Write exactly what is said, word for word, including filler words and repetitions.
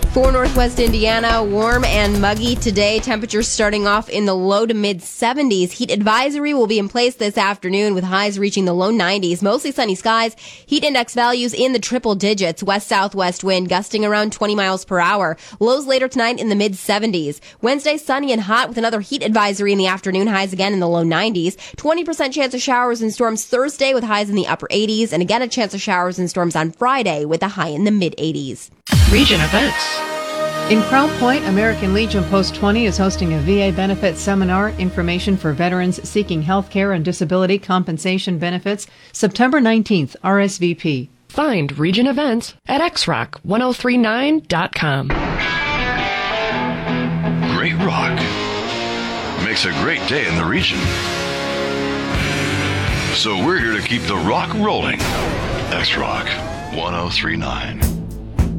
For Northwest Indiana, warm and muggy today. Temperatures starting off in the low to mid seventies. Heat advisory will be in place this afternoon with highs reaching the low nineties. Mostly sunny skies. Heat index values in the triple digits. West-southwest wind gusting around twenty miles per hour. Lows later tonight in the mid seventies. Wednesday, sunny and hot with another heat advisory in the afternoon. Highs again in the low nineties. twenty percent chance of showers and storms Thursday with highs in the upper eighties. And again, a chance of showers and storms on Friday with a high in the mid eighties. Region events. In Crown Point, American Legion Post twenty is hosting a V A benefit seminar, information for veterans seeking health care and disability compensation benefits, September nineteenth, R S V P. Find region events at x rock ten thirty-nine dot com. Great rock makes a great day in the region. So we're here to keep the rock rolling. X Rock ten thirty-nine.